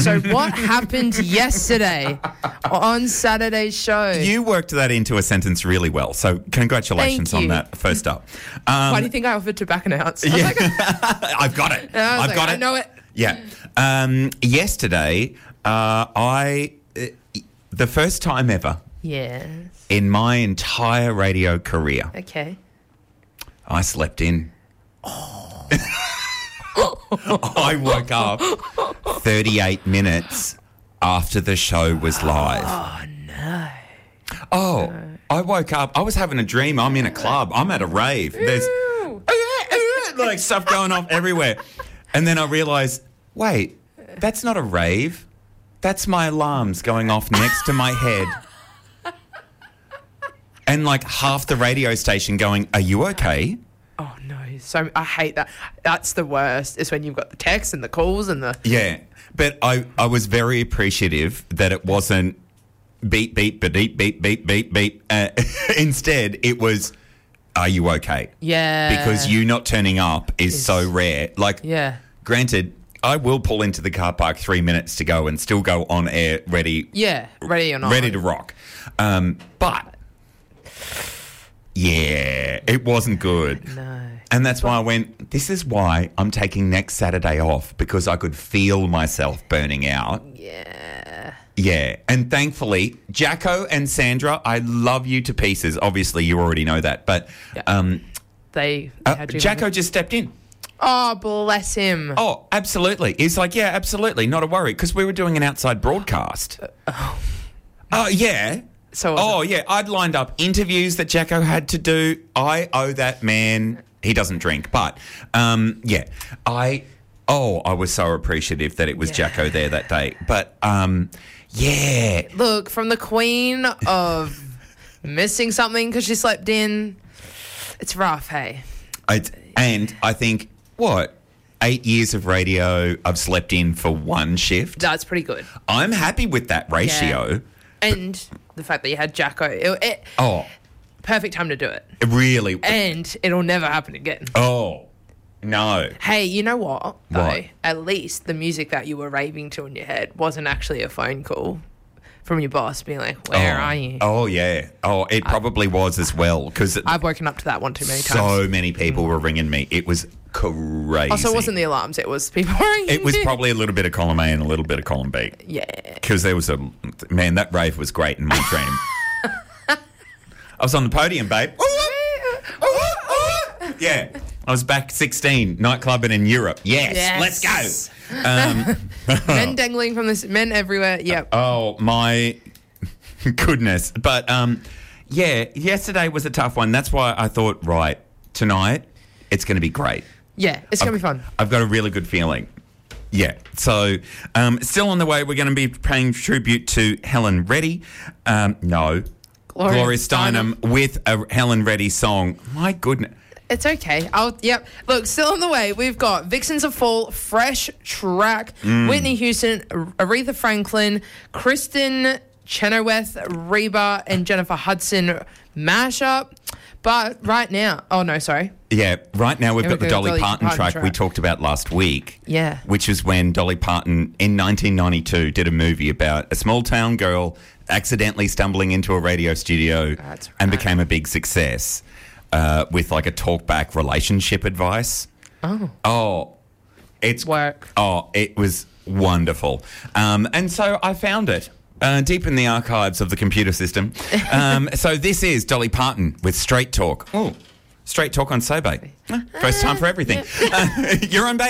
So what happened yesterday on Saturday's show? You worked that into a sentence really well, so congratulations on that, first up. Why do you think I offered to back announce? Yeah. I've got it. I've got it. I know it. Yeah. Yesterday, the first time ever Yes. in my entire radio career, Okay. I slept in. I woke up 38 minutes after the show was live. Oh, no. Oh, I woke up. I was having a dream. I'm in a club. I'm at a rave. There's like stuff going off everywhere. And then I realised, wait, that's not a rave. That's my alarms going off next to my head. And like half the radio station going, are you okay? Oh, no. So I hate that. That's the worst. Is when you've got the texts and the calls and the... Yeah. But I was very appreciative that it wasn't beep, beep, beep, beep, beep, beep, beep. Instead, it was, are you okay? Yeah. Because you not turning up is so rare. Like, Yeah. granted, I will pull into the car park 3 minutes to go and still go on air ready. Yeah. Ready or not. Ready to rock. But, yeah, it wasn't good. No. And that's why I went, this is why I'm taking next Saturday off, because I could feel myself burning out. Yeah. Yeah. And thankfully, Jacko and Sandra, I love you to pieces. Obviously, you already know that. But Jacko just stepped in. Oh, bless him. Oh, absolutely. He's like, yeah, absolutely. Not a worry. Because we were doing an outside broadcast. Oh, yeah. So yeah. I'd lined up interviews that Jacko had to do. I owe that man... He doesn't drink, but, yeah. I was so appreciative that it was Jacko there that day. But, yeah. Look, from the queen of missing something because she slept in, it's rough, hey? And I think, 8 years of radio, I've slept in for one shift. That's pretty good. I'm happy with that ratio. Yeah. And the fact that you had Jacko, perfect time to do it. Really. And it'll never happen again. Oh, no. Hey, you know what, though? What? At least the music that you were raving to in your head wasn't actually a phone call from your boss being like, where are you? Oh, yeah. Oh, it probably was as well. Because I've woken up to that one too many times. So many people were ringing me. It was crazy. Also, it wasn't the alarms. It was people ringing It was you. probably a little bit of column A and a little bit of column B. Yeah. Because there was that rave was great in my dream. I was on the podium, babe. Yeah. I was back 16, nightclubbing in Europe. Yes. Let's go. Men dangling from this, men everywhere. Yep. Oh, my goodness. But, yeah, yesterday was a tough one. That's why I thought, right, tonight it's going to be great. Yeah, it's going to be fun. I've got a really good feeling. Yeah. So, still on the way, we're going to be paying tribute to Helen Reddy. No. Gloria Steinem with a Helen Reddy song. My goodness. It's okay. Yep. Look, still on the way. We've got Vixens of Fall, Fresh Track, Whitney Houston, Aretha Franklin, Kristen Chenoweth, Reba, and Jennifer Hudson mashup. But right now, Yeah, right now we've got the Dolly Parton track we talked about last week. Yeah. Which is when Dolly Parton in 1992 did a movie about a small town girl accidentally stumbling into a radio studio and became a big success with like a talkback relationship advice. Oh, it's work. Oh, it was wonderful. And so I found it. Deep in the archives of the computer system. So this is Dolly Parton with Straight Talk. Oh, Straight Talk on Sobe. First time for everything. You're on